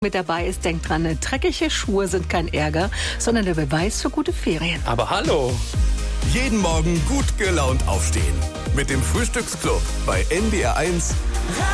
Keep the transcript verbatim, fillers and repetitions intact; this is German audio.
mit dabei ist, denkt dran, dreckige Schuhe sind kein Ärger, sondern der Beweis für gute Ferien. Aber hallo! Jeden Morgen gut gelaunt aufstehen. Mit dem Frühstücksclub bei N D R eins.